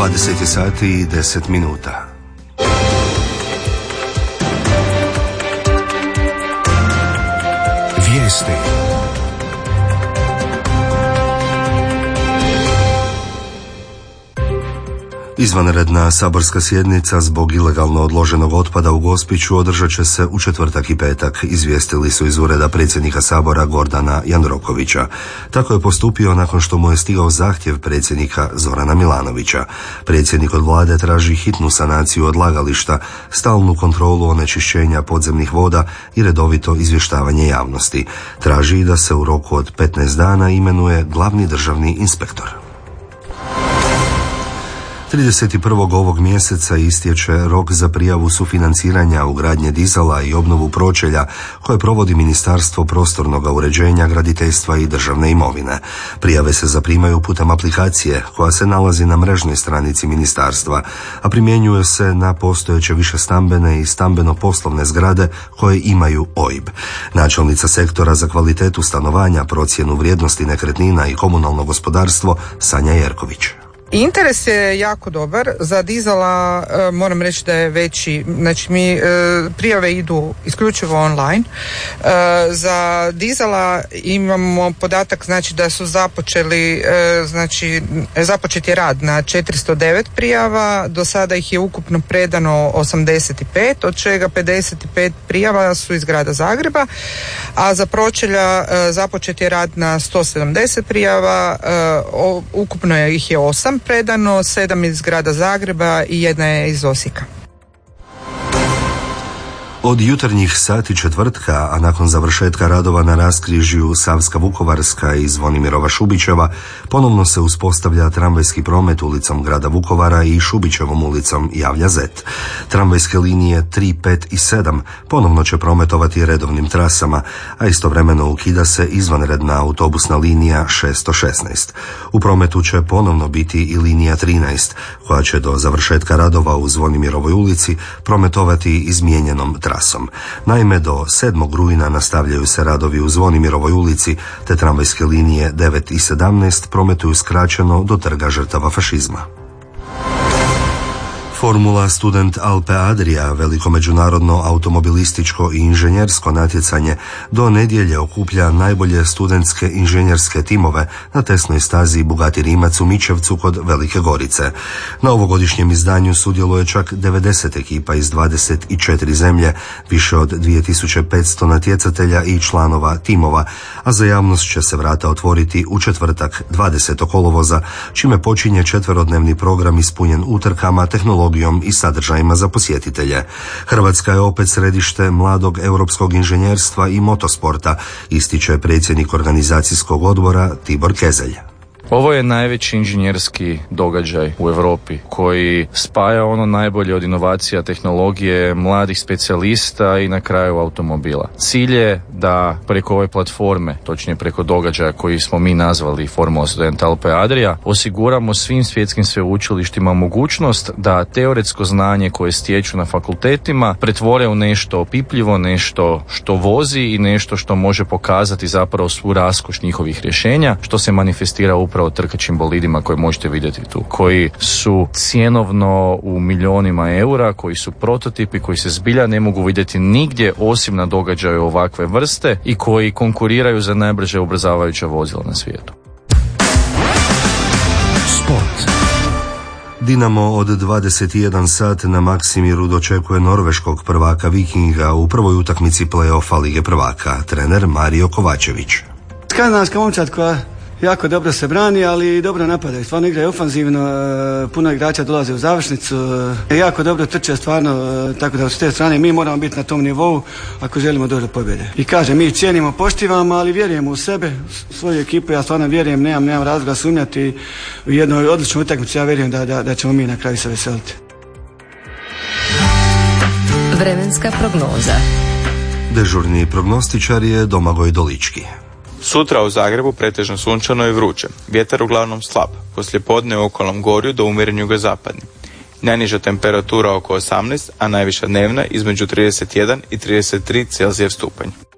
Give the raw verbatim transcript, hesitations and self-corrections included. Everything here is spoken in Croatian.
dvadeset sati i deset minuta. Vijesti. Izvanredna saborska sjednica zbog ilegalno odloženog otpada u Gospiću održat će se u četvrtak i petak, izvijestili su iz ureda predsjednika Sabora Gordana Jandrokovića. Tako je postupio nakon što mu je stigao zahtjev predsjednika Zorana Milanovića. Predsjednik od vlade traži hitnu sanaciju odlagališta, stalnu kontrolu onečišćenja podzemnih voda i redovito izvještavanje javnosti. Traži i da se u roku od petnaest dana imenuje glavni državni inspektor. trideset prvog ovog mjeseca istječe rok za prijavu sufinanciranja ugradnje dizala i obnovu pročelja koje provodi Ministarstvo prostornog uređenja, graditeljstva i državne imovine. Prijave se zaprimaju putem aplikacije koja se nalazi na mrežnoj stranici ministarstva, a primjenjuje se na postojeće višestambene i stambeno-poslovne zgrade koje imaju O I B. Načelnica sektora za kvalitetu stanovanja, procjenu vrijednosti nekretnina i komunalno gospodarstvo Sanja Jerković. Interes je jako dobar. Za dizala e, moram reći da je veći, znači mi e, prijave idu isključivo online. E, za dizala imamo podatak znači da su započeli e, znači započet je rad na četiristo devet prijava, do sada ih je ukupno predano osamdeset pet, od čega pedeset pet prijava su iz grada Zagreba, a za pročelja e, započet je rad na sto sedamdeset prijava, e, o, ukupno je ih je osam predano, sedam iz grada Zagreba i jedna je iz Osijeka. Od jutarnjih sati četvrtka, a nakon završetka radova na raskrižju Savska-Vukovarska i Zvonimirova Šubićeva, ponovno se uspostavlja tramvajski promet ulicom grada Vukovara i Šubićevom ulicom Javlja Zet. Tramvajske linije tri, pet i sedam ponovno će prometovati redovnim trasama, a istovremeno ukida se izvanredna autobusna linija šesto šesnaest. U prometu će ponovno biti i linija trinaest, koja će do završetka radova u Zvonimirovoj ulici prometovati izmijenjenom trasom. Trasom. Naime, do sedmog rujna nastavljaju se radovi u Zvonimirovoj ulici, te tramvajske linije devet i sedamnaest prometuju skraćeno do Trga žrtava fašizma. Formula Student Alpe Adria, veliko međunarodno automobilističko i inženjersko natjecanje, do nedjelje okuplja najbolje studentske inženjerske timove na testnoj stazi Bugatti Rimac u Mičevcu kod Velike Gorice. Na ovogodišnjem izdanju sudjeluje čak devedeset ekipa iz dvadeset četiri zemlje, više od dvije tisuće petsto natjecatelja i članova timova, a za javnost će se vrata otvoriti u četvrtak dvadesetog kolovoza, čime počinje četverodnevni program ispunjen utrkama, tehnologijom i sadržajima za posjetitelje. Hrvatska je opet središte mladog europskog inženjerstva i motosporta, ističe predsjednik organizacijskog odbora Tibor Kezelj. Ovo je najveći inženjerski događaj u Europi koji spaja ono najbolje od inovacija, tehnologije, mladih specijalista i na kraju automobila. Cilj je da preko ove platforme, točnije preko događaja koji smo mi nazvali Formula Student Alpe Adria, osiguramo svim svjetskim sveučilištima mogućnost da teoretsko znanje koje stječu na fakultetima pretvore u nešto opipljivo, nešto što vozi i nešto što može pokazati zapravo svu raskoš njihovih rješenja, što se manifestira upravo o trkačim bolidima koje možete vidjeti tu, koji su cjenovno u milionima eura, koji su prototipi, koji se zbilja ne mogu vidjeti nigdje osim na događaju ovakve vrste i koji konkuriraju za najbrže ubrzavajuća vozila na svijetu. Sport. Dinamo od dvadeset jedan sat na Maksimiru dočekuje norveškog prvaka Vikinga u prvoj utakmici play-offa Lige prvaka, trener Mario Kovačević. Skandinavska momčad koja jako dobro se brani, ali i dobro napadaju. Stvarno igraju ofanzivno, puno igrača dolaze u završnicu, jako dobro trče stvarno, tako da s te strane mi moramo biti na tom nivou ako želimo doći do pobjede. I kažem, mi cijenimo, poštivamo, ali vjerujemo u sebe, svoju ekipu, ja stvarno vjerujem, nemam, nemam razloga sumnjati u jednoj odličnoj utakmici, ja vjerujem da, da, da ćemo mi na kraju se veseliti. Vremenska prognoza. Dežurni prognostičar je Domagoj Dolički. Sutra u Zagrebu pretežno sunčano i vruće. Vjetar uglavnom slab. Poslijepodne u okolnom gorju do umjeren jugozapadni. Najniža temperatura oko osamnaest, a najviša dnevna između trideset jedan i trideset tri Celzijev stupanj.